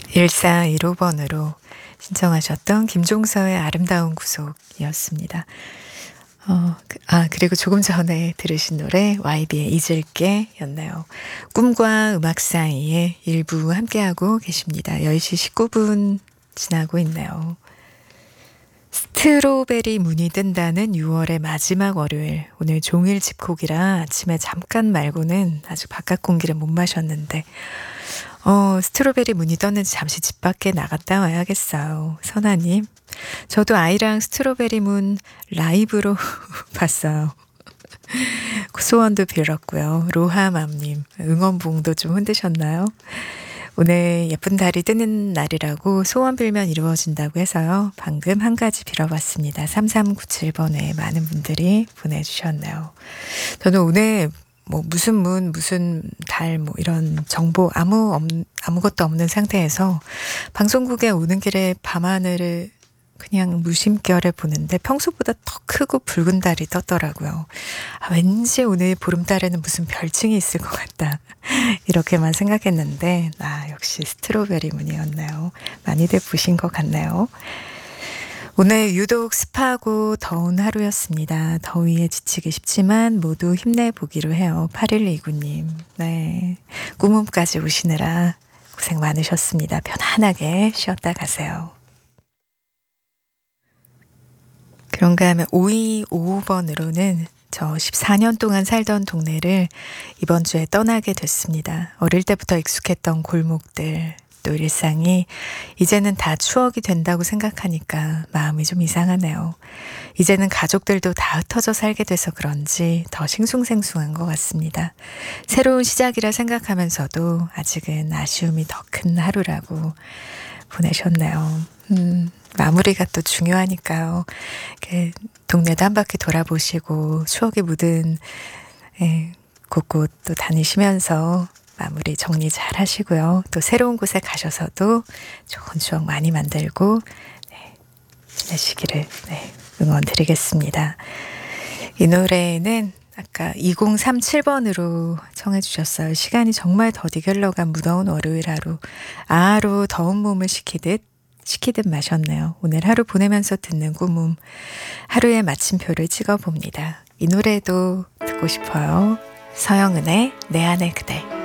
1415번으로 신청하셨던 김종서의 아름다운 구속이었습니다. 그리고 조금 전에 들으신 노래 YB의 잊을게 였네요. 꿈과 음악 사이에 일부 함께하고 계십니다. 10시 19분 지나고 있네요. 스트로베리 문이 뜬다는 6월의 마지막 월요일. 오늘 종일 집콕이라 아침에 잠깐 말고는 아직 바깥 공기를 못 마셨는데 스트로베리 문이 떴는지 잠시 집 밖에 나갔다 와야겠어요. 선아님. 저도 아이랑 스트로베리 문 라이브로 봤어요. 소원도 빌었고요. 로하맘님 응원봉도 좀 흔드셨나요? 오늘 예쁜 달이 뜨는 날이라고 소원 빌면 이루어진다고 해서요. 방금 한 가지 빌어봤습니다. 3397번에 많은 분들이 보내주셨네요. 저는 오늘 무슨 문, 무슨 달, 이런 정보 아무것도 없는 상태에서 방송국에 오는 길에 밤하늘을 그냥 무심결에 보는데 평소보다 더 크고 붉은 달이 떴더라고요. 왠지 오늘 보름달에는 무슨 별칭이 있을 것 같다. 이렇게만 생각했는데 역시 스트로베리 문이었네요. 많이들 보신 것 같네요. 오늘 유독 습하고 더운 하루였습니다. 더위에 지치기 쉽지만 모두 힘내보기로 해요. 8129님. 네. 꾸mom까지 오시느라 고생 많으셨습니다. 편안하게 쉬었다 가세요. 그런가 하면 5255번으로는 저 14년 동안 살던 동네를 이번 주에 떠나게 됐습니다. 어릴 때부터 익숙했던 골목들, 또 일상이 이제는 다 추억이 된다고 생각하니까 마음이 좀 이상하네요. 이제는 가족들도 다 흩어져 살게 돼서 그런지 더 싱숭생숭한 것 같습니다. 새로운 시작이라 생각하면서도 아직은 아쉬움이 더 큰 하루라고 보내셨네요. 마무리가 또 중요하니까요. 동네도 한 바퀴 돌아보시고 추억이 묻은 곳곳 또 다니시면서 마무리 정리 잘 하시고요. 또 새로운 곳에 가셔서도 좋은 추억 많이 만들고 지내시기를 응원 드리겠습니다. 이 노래는 아까 2037번으로 청해 주셨어요. 시간이 정말 더디 흘러간 무더운 월요일 하루 더운 몸을 식히듯 마셨네요. 오늘 하루 보내면서 듣는 꾸mom 하루의 마침표를 찍어봅니다. 이 노래도 듣고 싶어요. 서영은의 내 안의 그대.